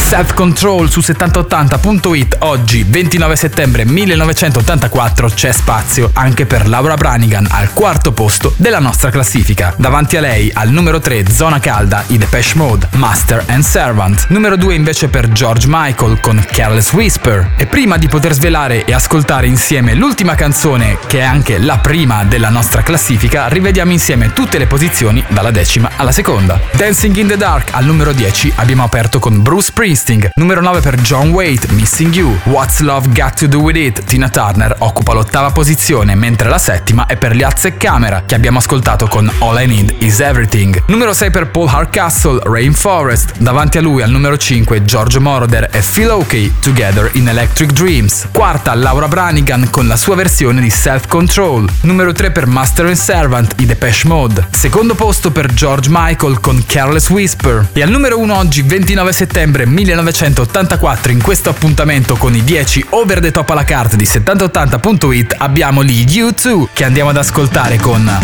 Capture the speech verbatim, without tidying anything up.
Self Control su settanta ottanta punto it. Oggi, ventinove settembre millenovecentottantaquattro, c'è spazio anche per Laura Branigan al quarto posto della nostra classifica. Davanti a lei, al numero tre, zona calda, i Depeche Mode, Master and Servant. Numero due invece per George Michael con Careless Whisper. E prima di poter svelare e ascoltare insieme l'ultima canzone, che è anche la prima della nostra classifica, rivediamo insieme tutte le posizioni dalla decima alla seconda. Dancing in the Dark al numero dieci abbiamo aperto con Bruce Springsteen. Numero nove per John Waite, Missing You. What's Love Got to Do With It, Tina Turner, occupa l'ottava posizione, mentre la settima è per gli Azzeccamera, che abbiamo ascoltato con All I Need Is Everything. Numero sei per Paul Hardcastle, Rainforest. Davanti a lui al numero cinque Giorgio Moroder e Feel Ok, Together in Electric Dreams. Quarta Laura Branigan con la sua versione di Self Control. Numero tre per Master and Servant, i Depeche Mode. Secondo posto per George Michael con Careless Whisper. E al numero uno oggi, ventinove settembre millenovecentottantaquattro, in questo appuntamento con i dieci over the top alla carte di settanta ottanta punto it, abbiamo gli U due che andiamo ad ascoltare con